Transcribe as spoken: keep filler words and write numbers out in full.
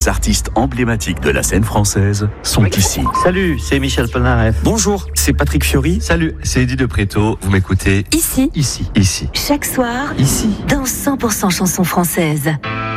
Les artistes emblématiques de la scène française sont ici. Salut, c'est Michel Polnareff. Bonjour, c'est Patrick Fiori. Salut, c'est Eddie de Préto. Vous m'écoutez Ici, ici, ici, chaque soir, ici. dans cent pour cent chansons françaises.